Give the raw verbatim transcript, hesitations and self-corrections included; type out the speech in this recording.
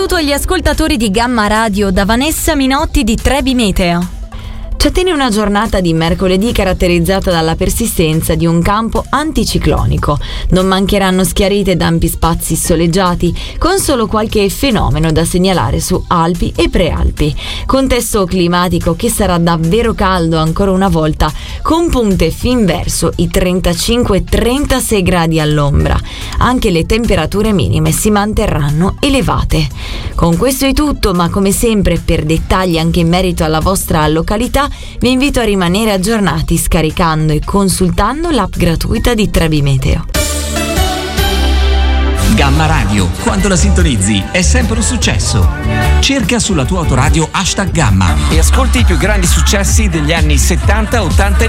saluto agli ascoltatori di Gamma Radio da Vanessa Minotti di Trebi Meteo. Ci attende una giornata di mercoledì caratterizzata dalla persistenza di un campo anticiclonico. Non mancheranno schiarite ed ampi spazi soleggiati, con solo qualche fenomeno da segnalare su Alpi e Prealpi. Contesto climatico che sarà davvero caldo ancora una volta, con punte fin verso i trentacinque trentasei gradi all'ombra. Anche le temperature minime si manterranno elevate. Con questo è tutto, ma come sempre, per dettagli anche in merito alla vostra località, vi invito a rimanere aggiornati scaricando e consultando l'app gratuita di Trebi Meteo. Gamma Radio, quando la sintonizzi è sempre un successo. Cerca sulla tua autoradio hashtag Gamma e ascolti i più grandi successi degli anni settanta, ottanta e